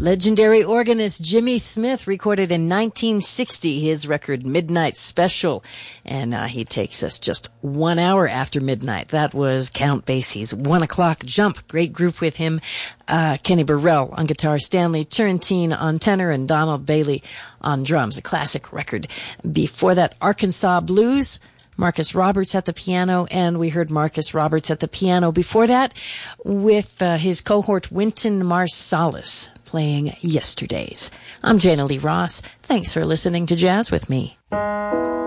Legendary organist Jimmy Smith recorded in 1960 his record Midnight Special, and he takes us just 1 hour after midnight. That was Count Basie's 1 O'Clock Jump. Great group with him. Kenny Burrell on guitar, Stanley Turrentine on tenor, and Donald Bailey on drums. A classic record. Before that, Arkansas Blues, Marcus Roberts at the piano, and we heard Marcus Roberts at the piano before that with his cohort Wynton Marsalis playing Yesterdays. I'm Jana Lee Ross. Thanks for listening to Jazz with Me.